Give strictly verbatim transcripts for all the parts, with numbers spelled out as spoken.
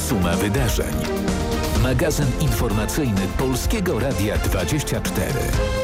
Suma wydarzeń. Magazyn informacyjny Polskiego Radia dwadzieścia cztery.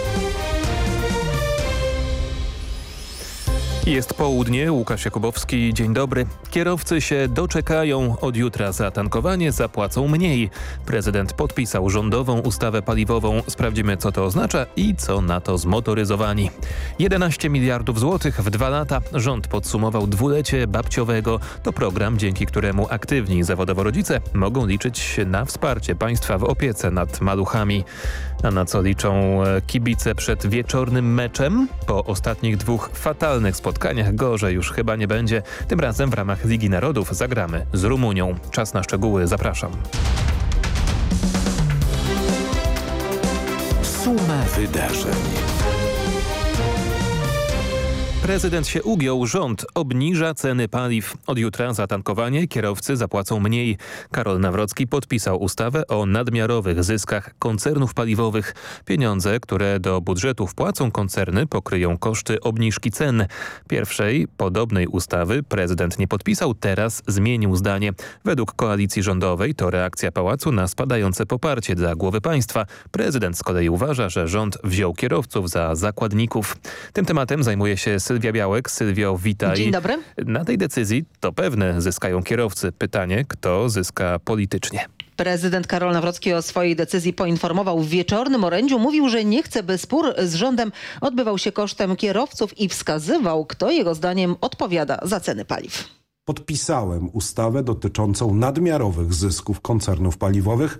Jest południe, Łukasz Jakubowski, dzień dobry. Kierowcy się doczekają, od jutra za tankowanie zapłacą mniej. Prezydent podpisał rządową ustawę paliwową. Sprawdzimy, co to oznacza i co na to zmotoryzowani. jedenaście miliardów złotych w dwa lata. Rząd podsumował dwulecie babciowego. To program, dzięki któremu aktywni zawodowo rodzice mogą liczyć na wsparcie państwa w opiece nad maluchami. A na co liczą kibice przed wieczornym meczem? Po ostatnich dwóch fatalnych spotkaniach gorzej już chyba nie będzie. Tym razem w ramach Ligi Narodów zagramy z Rumunią. Czas na szczegóły, zapraszam. Suma wydarzeń. Prezydent się ugiął, rząd obniża ceny paliw. Od jutra za tankowanie kierowcy zapłacą mniej. Karol Nawrocki podpisał ustawę o nadmiarowych zyskach koncernów paliwowych. Pieniądze, które do budżetu wpłacą koncerny, pokryją koszty obniżki cen. Pierwszej, podobnej ustawy prezydent nie podpisał, teraz zmienił zdanie. Według koalicji rządowej to reakcja pałacu na spadające poparcie dla głowy państwa. Prezydent z kolei uważa, że rząd wziął kierowców za zakładników. Tym tematem zajmuje się Sylwia Białek. Sylwio, witaj. Dzień dobry. Na tej decyzji to pewne zyskają kierowcy. Pytanie, kto zyska politycznie? Prezydent Karol Nawrocki o swojej decyzji poinformował w wieczornym orędziu. Mówił, że nie chce, by spór z rządem odbywał się kosztem kierowców i wskazywał, kto jego zdaniem odpowiada za ceny paliw. Podpisałem ustawę dotyczącą nadmiarowych zysków koncernów paliwowych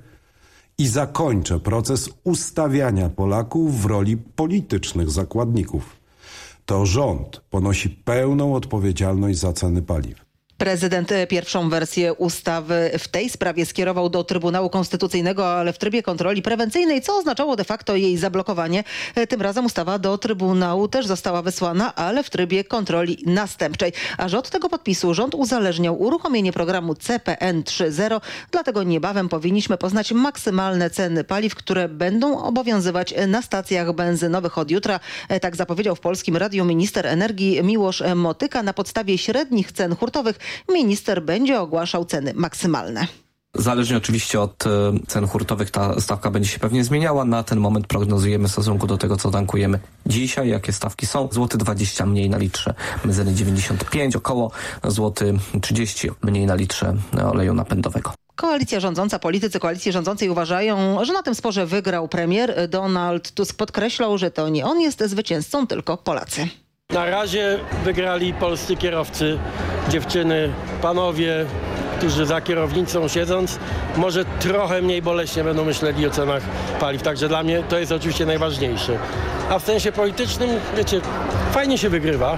i zakończę proces ustawiania Polaków w roli politycznych zakładników. To rząd ponosi pełną odpowiedzialność za ceny paliw. Prezydent pierwszą wersję ustawy w tej sprawie skierował do Trybunału Konstytucyjnego, ale w trybie kontroli prewencyjnej, co oznaczało de facto jej zablokowanie. Tym razem ustawa do Trybunału też została wysłana, ale w trybie kontroli następczej. A że od tego podpisu rząd uzależniał uruchomienie programu C P N trzy zero, dlatego niebawem powinniśmy poznać maksymalne ceny paliw, które będą obowiązywać na stacjach benzynowych od jutra. Tak zapowiedział w Polskim Radiu minister energii Miłosz Motyka. Na podstawie średnich cen hurtowych minister będzie ogłaszał ceny maksymalne. Zależnie oczywiście od cen hurtowych ta stawka będzie się pewnie zmieniała. Na ten moment prognozujemy w stosunku do tego, co tankujemy dzisiaj, jakie stawki są. Złoty dwadzieścia mniej na litrze benzyny dziewięćdziesiąt pięć, około złoty trzydzieści mniej na litrze oleju napędowego. Koalicja rządząca, politycy koalicji rządzącej uważają, że na tym sporze wygrał premier. Donald Tusk podkreślał, że to nie on jest zwycięzcą, tylko Polacy. Na razie wygrali polscy kierowcy, dziewczyny, panowie, którzy za kierownicą siedząc, może trochę mniej boleśnie będą myśleli o cenach paliw. Także dla mnie to jest oczywiście najważniejsze. A w sensie politycznym, wiecie, fajnie się wygrywa.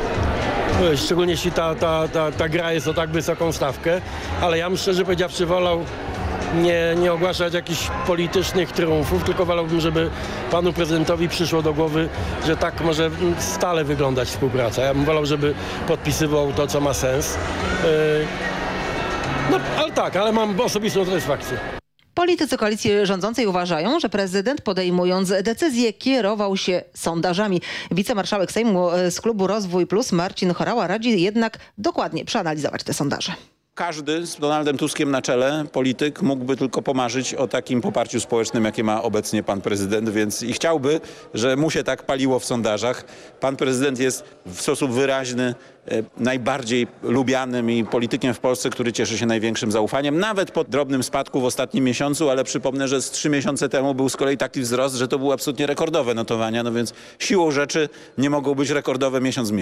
Szczególnie jeśli ta, ta, ta, ta gra jest o tak wysoką stawkę. Ale ja bym szczerze powiedziawszy wolał Nie, nie ogłaszać jakichś politycznych triumfów, tylko wolałbym, żeby panu prezydentowi przyszło do głowy, że tak może stale wyglądać współpraca. Ja bym wolał, żeby podpisywał to, co ma sens. Yy, no, ale tak, ale mam osobistą satysfakcję. Politycy koalicji rządzącej uważają, że prezydent podejmując decyzję kierował się sondażami. Wicemarszałek Sejmu z klubu Rozwój Plus Marcin Horała radzi jednak dokładnie przeanalizować te sondaże. Każdy z Donaldem Tuskiem na czele, polityk, mógłby tylko pomarzyć o takim poparciu społecznym, jakie ma obecnie pan prezydent, więc i chciałby, że mu się tak paliło w sondażach. Pan prezydent jest w sposób wyraźny e, najbardziej lubianym i politykiem w Polsce, który cieszy się największym zaufaniem, nawet po drobnym spadku w ostatnim miesiącu, ale przypomnę, że z trzy miesiące temu był z kolei taki wzrost, że to były absolutnie rekordowe notowania, no więc siłą rzeczy nie mogą być rekordowe miesiąc w miesiąc.